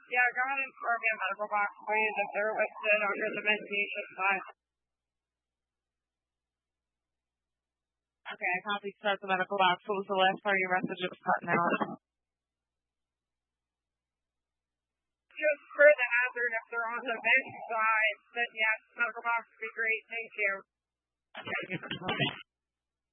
Yeah, go ahead and score me a medical box, please, if they're listed under the medication side. Okay, I copy. Start the medical box. What was the last part of your message? It was cutting out. Just for the hazard, if they're on the med side, then yes, medical box would be great. Thank you. Okay.